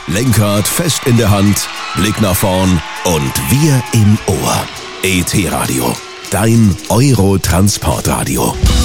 Lenkrad fest in der Hand, Blick nach vorn und wir im Ohr. ET Radio, dein Euro-Transportradio.